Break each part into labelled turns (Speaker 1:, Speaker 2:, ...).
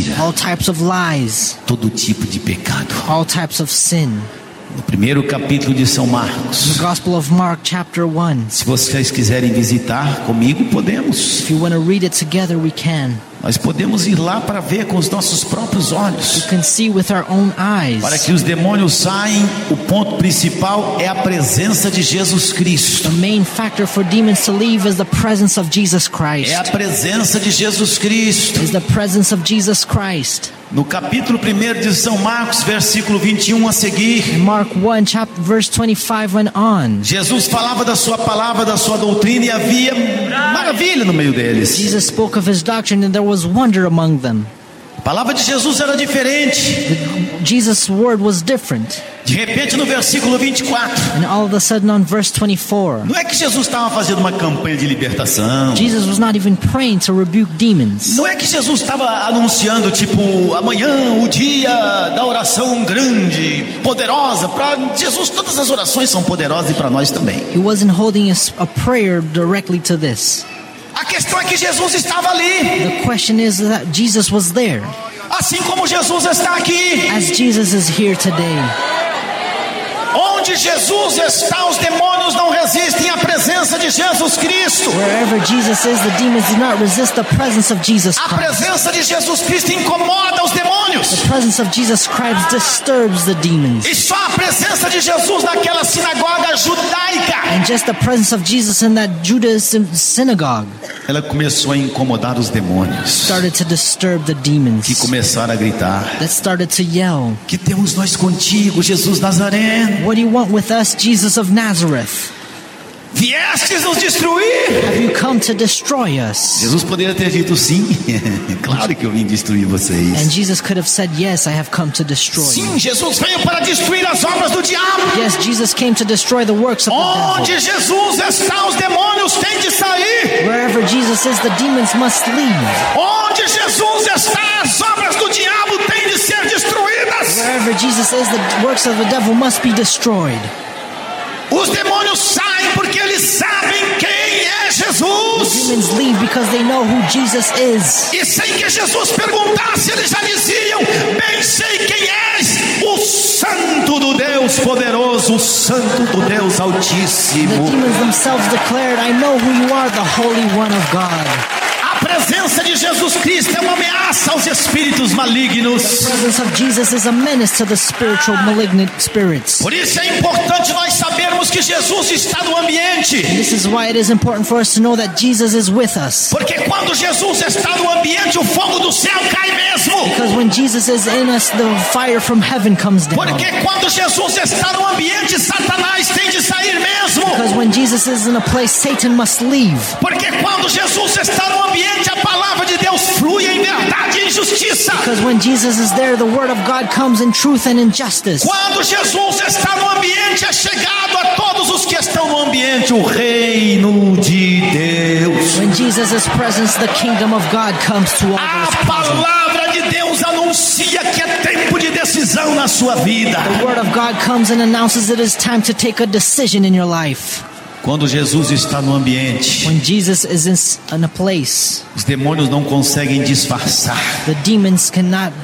Speaker 1: mentira,
Speaker 2: all types of lies,
Speaker 1: todo tipo de pecado.
Speaker 2: all types of sin.
Speaker 1: No primeiro capítulo de São Marcos,
Speaker 2: The Gospel of Mark, chapter 1.
Speaker 1: se vocês quiserem visitar comigo, podemos.
Speaker 2: If you want to read it together, we can.
Speaker 1: Nós podemos ir lá para ver com os nossos próprios
Speaker 2: We
Speaker 1: olhos.
Speaker 2: can see with our own eyes.
Speaker 1: Para que os demônios saiam, o ponto principal é a presença de Jesus Cristo.
Speaker 2: The main factor for demons to leave is the presence of Jesus Christ.
Speaker 1: É a presença de Jesus Cristo.
Speaker 2: Is the presence of Jesus Christ.
Speaker 1: No capítulo 1 de São Marcos, versículo 21 a seguir,
Speaker 2: In Mark 1, chapter verse 25 went on.
Speaker 1: Jesus falava da sua palavra, da sua doutrina, e havia maravilha no meio deles.
Speaker 2: Jesus spoke of his doctrine and there was wonder among them.
Speaker 1: A palavra de Jesus era diferente.
Speaker 2: Jesus' word was different.
Speaker 1: De repente, no versículo 24,
Speaker 2: And all of a sudden on verse 24,
Speaker 1: não é que Jesus estava fazendo uma campanha de libertação.
Speaker 2: Jesus was not even praying to rebuke demons.
Speaker 1: Não é que Jesus estava anunciando, tipo, amanhã o dia da oração grande, poderosa. Para Jesus todas as orações são poderosas e para nós também.
Speaker 2: He wasn't holding a prayer directly to this.
Speaker 1: A questão é que Jesus estava ali,
Speaker 2: The question is that Jesus was there.
Speaker 1: assim como Jesus está aqui.
Speaker 2: As Jesus is here today.
Speaker 1: Onde Jesus está, os demônios não resistem à presença de Jesus Cristo.
Speaker 2: Wherever Jesus is, the demons do not resist the presence of Jesus
Speaker 1: A
Speaker 2: Christ.
Speaker 1: presença de Jesus Cristo incomoda os demônios.
Speaker 2: The presence of Jesus Christ disturbs the demons.
Speaker 1: E só a presença de Jesus naquela sinagoga judaica,
Speaker 2: And just the presence of Jesus in that Judaism synagogue
Speaker 1: ela começou a incomodar os demônios,
Speaker 2: started to disturb the
Speaker 1: que
Speaker 2: demons.
Speaker 1: começaram a gritar:
Speaker 2: That started to yell,
Speaker 1: que temos nós contigo, Jesus Nazareno?
Speaker 2: "What do you want with us, Jesus of Nazareth?
Speaker 1: Viestes nos destruir?
Speaker 2: Have you come to destroy us?"
Speaker 1: Jesus poderia ter dito sim. Claro que eu vim destruir
Speaker 2: And
Speaker 1: vocês.
Speaker 2: Jesus could have said, "Yes, I have come to destroy you."
Speaker 1: Sim, Jesus veio para destruir as obras do diabo.
Speaker 2: Yes, Jesus came to destroy the works of the devil.
Speaker 1: Onde Jesus está, os demônios têm de sair.
Speaker 2: Wherever Jesus is, the demons must leave.
Speaker 1: Onde Jesus está, as obras do diabo têm de ser destruídas.
Speaker 2: Wherever Jesus is, the works of the devil must be destroyed.
Speaker 1: Os demônios saem porque eles sabem quem é Jesus.
Speaker 2: Demons leave because they know who Jesus is.
Speaker 1: E sem que Jesus perguntasse, eles já diziam: bem sei quem és, o Santo do Deus poderoso, o Santo do Deus
Speaker 2: The
Speaker 1: Altíssimo.
Speaker 2: demons themselves declared, "I know who you are, the Holy One of God."
Speaker 1: A presença de Jesus Cristo é uma ameaça aos espíritos malignos.
Speaker 2: The presence of Jesus is a menace to the spiritual malignant spirits.
Speaker 1: Por isso é importante nós sabermos que Jesus está no ambiente.
Speaker 2: This is why it is important for us to know that Jesus is with us.
Speaker 1: Porque quando Jesus está no ambiente, o fogo do céu cai mesmo.
Speaker 2: Because when Jesus is in us, the fire from heaven comes down.
Speaker 1: Porque quando Jesus está no ambiente, Satanás tem de sair mesmo.
Speaker 2: Because when Jesus is in a place, Satan must leave.
Speaker 1: Porque quando Jesus está no ambiente, a palavra de Deus flui em verdade e em justiça.
Speaker 2: Because when Jesus is there, the word of God comes in truth and in justice.
Speaker 1: Quando Jesus está no ambiente, é chegado a todos os que estão no ambiente o reino de Deus.
Speaker 2: When Jesus is present, the kingdom of God comes to all
Speaker 1: A
Speaker 2: those present.
Speaker 1: palavra de Deus anuncia que é tempo de decisão na sua vida.
Speaker 2: The word of God comes and announces it is time to take a decision in your life.
Speaker 1: Quando Jesus está no ambiente,
Speaker 2: When Jesus is in a place,
Speaker 1: os demônios não conseguem disfarçar.
Speaker 2: the demons cannot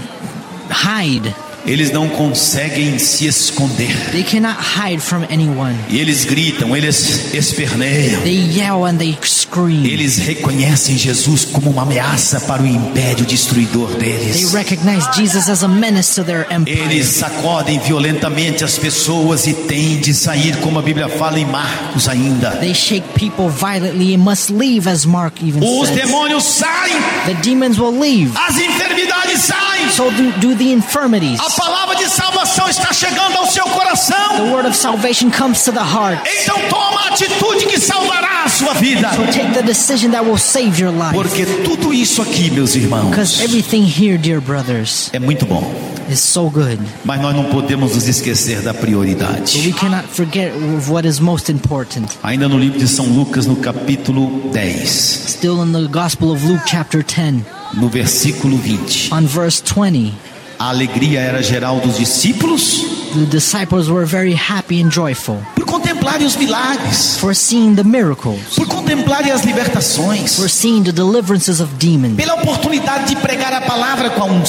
Speaker 2: hide.
Speaker 1: Eles não conseguem se esconder.
Speaker 2: They cannot hide from anyone.
Speaker 1: E eles gritam, eles esperneiam.
Speaker 2: They yell and they scream.
Speaker 1: Eles reconhecem Jesus como uma ameaça para o império destruidor
Speaker 2: They
Speaker 1: deles.
Speaker 2: recognize Jesus as a menace to their empire.
Speaker 1: Eles sacodem violentamente as pessoas e têm de sair, como a Bíblia fala em Marcos ainda.
Speaker 2: They shake people violently and must leave, as Mark even
Speaker 1: Os
Speaker 2: says.
Speaker 1: demônios saem,
Speaker 2: The demons will leave.
Speaker 1: as enfermidades saem.
Speaker 2: So do the infirmities.
Speaker 1: A palavra de salvação está chegando ao seu coração.
Speaker 2: The word of salvation comes to the heart.
Speaker 1: Então toma a atitude que salvará a sua vida.
Speaker 2: So take the decision that will save your life.
Speaker 1: Porque tudo isso aqui, meus irmãos,
Speaker 2: Because everything here, dear brothers,
Speaker 1: é muito bom.
Speaker 2: is so good.
Speaker 1: Mas nós não podemos nos esquecer da
Speaker 2: But we
Speaker 1: prioridade.
Speaker 2: cannot forget of what is most important.
Speaker 1: Ainda no livro de São Lucas, no capítulo 10,
Speaker 2: Still in the Gospel of Luke chapter 10,
Speaker 1: no versículo 20.
Speaker 2: on verse 20,
Speaker 1: A alegria era geral dos discípulos
Speaker 2: the disciples were very happy and joyful
Speaker 1: por contemplarem os milagres,
Speaker 2: for seeing the miracles,
Speaker 1: por contemplarem as libertações,
Speaker 2: for seeing the deliverances of demons,
Speaker 1: pela oportunidade de pregar a palavra com a